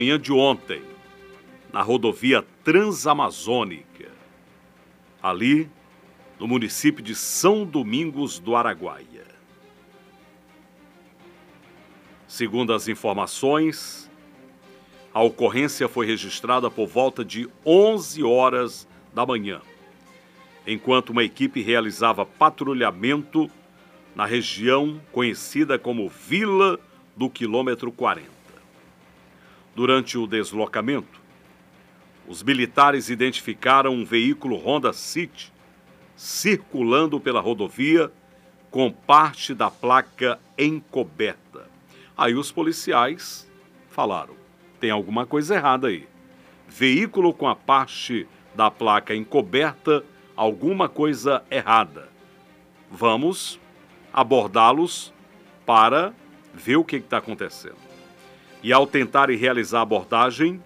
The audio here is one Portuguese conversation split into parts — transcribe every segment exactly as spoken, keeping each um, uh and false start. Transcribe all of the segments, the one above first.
manhã de ontem, na rodovia Transamazônica, ali no município de São Domingos do Araguaia. Segundo as informações, a ocorrência foi registrada por volta de onze horas da manhã, enquanto uma equipe realizava patrulhamento na região conhecida como Vila do Quilômetro quarenta. Durante o deslocamento, os militares identificaram um veículo Honda City circulando pela rodovia com parte da placa encoberta. Aí os policiais falaram: tem alguma coisa errada aí. Veículo com a parte da placa encoberta, alguma coisa errada. Vamos abordá-los para ver o que está acontecendo. E ao tentarem realizar a abordagem,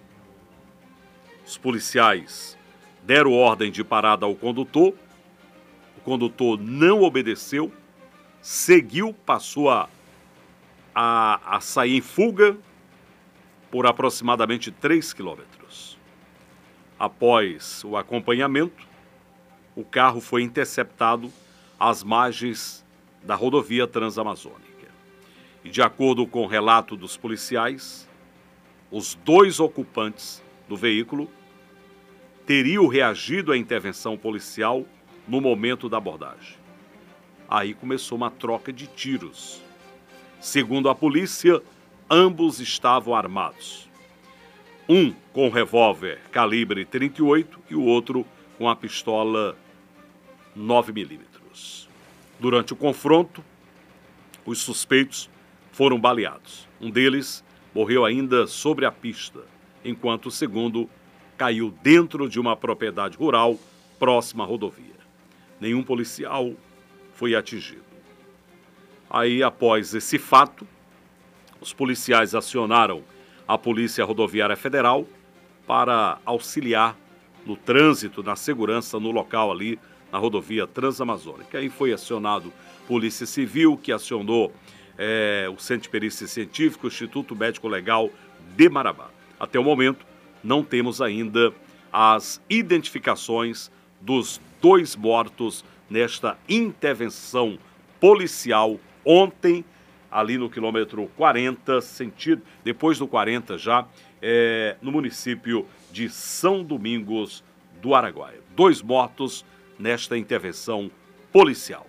os policiais deram ordem de parada ao condutor. O condutor não obedeceu, seguiu, passou a, a, a sair em fuga por aproximadamente três quilômetros. Após o acompanhamento, o carro foi interceptado às margens da rodovia Transamazônica. E de acordo com o relato dos policiais, os dois ocupantes do veículo teriam reagido à intervenção policial no momento da abordagem. Aí começou uma troca de tiros. Segundo a polícia, ambos estavam armados. Um com revólver calibre trinta e oito e o outro com a pistola nove milímetros. Durante o confronto, os suspeitos foram baleados. Um deles morreu ainda sobre a pista, enquanto o segundo caiu dentro de uma propriedade rural próxima à rodovia. Nenhum policial foi atingido. Aí, após esse fato, os policiais acionaram a Polícia Rodoviária Federal para auxiliar no trânsito, na segurança no local ali, na rodovia Transamazônica. Aí foi acionado Polícia Civil, que acionou é, o Centro de Perícia Científica, o Instituto Médico Legal de Marabá. Até o momento, não temos ainda as identificações dos dois mortos nesta intervenção policial ontem, ali no quilômetro quarenta, sentido, depois do quarenta já, é, no município de São Domingos do Araguaia. Dois mortos nesta intervenção policial.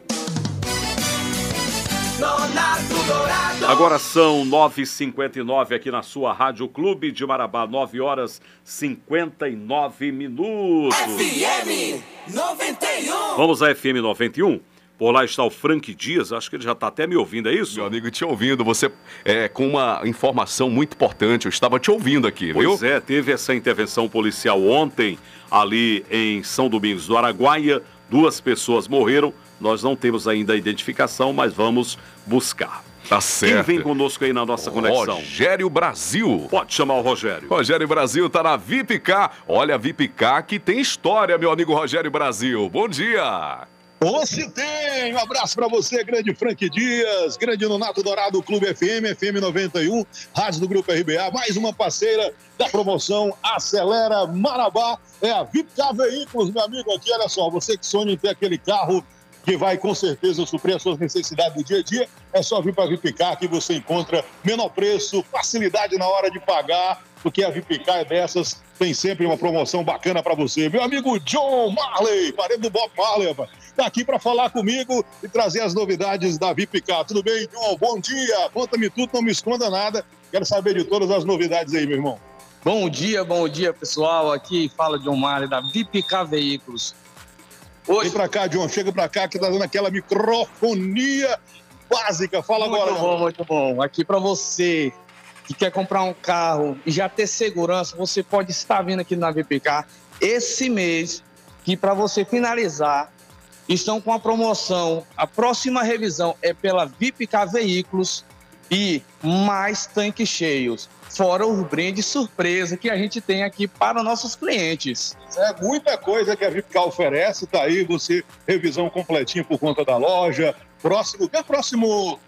Agora são nove e cinquenta e nove aqui na sua Rádio Clube de Marabá, nove horas e cinquenta e nove minutos. F M noventa e um. Vamos à F M noventa e um? Por lá está o Frank Dias, acho que ele já está até me ouvindo, é isso? Meu amigo, te ouvindo, você é com uma informação muito importante, eu estava te ouvindo aqui, viu? Pois é, teve essa intervenção policial ontem, ali em São Domingos do Araguaia, duas pessoas morreram, nós não temos ainda a identificação, mas vamos buscar. Tá certo. Quem vem conosco aí na nossa conexão? Rogério Brasil. Pode chamar o Rogério. Rogério Brasil tá na V I P K. Olha, a V I P K que tem história, meu amigo Rogério Brasil. Bom dia. Ô, se tem! Um abraço pra você, grande Frank Dias, grande Nonato Dourado, Clube F M, F M noventa e um, Rádio do Grupo R B A, mais uma parceira da promoção Acelera Marabá, é a V I P K Veículos, meu amigo, aqui, olha só, você que sonha em ter aquele carro que vai com certeza suprir as suas necessidades do dia a dia, é só vir para a V I P K que você encontra menor preço, facilidade na hora de pagar, porque a V I P K é dessas, tem sempre uma promoção bacana para você. Meu amigo John Marley, parede do Bob Marley, está aqui para falar comigo e trazer as novidades da V I P K. Tudo bem, John? Bom dia, conta-me tudo, não me esconda nada, quero saber de todas as novidades aí, meu irmão. Bom dia, bom dia, pessoal, aqui fala John Marley da V I P K Veículos. Hoje... Vem pra cá, John, chega pra cá que tá dando aquela microfonia básica. Fala muito agora. Muito bom, muito bom. Aqui pra você que quer comprar um carro e já ter segurança, você pode estar vindo aqui na V I P K esse mês, que para você finalizar, estão com a promoção. A próxima revisão é pela V I P K Veículos e mais tanques cheios. Fora os brindes surpresa que a gente tem aqui para nossos clientes. É muita coisa que a V I P K oferece, tá aí, você, revisão completinha por conta da loja. Próximo, que é próximo?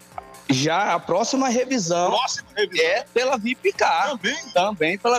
Já a próxima revisão Próxima revisão é pela Vipcar. também. Também pela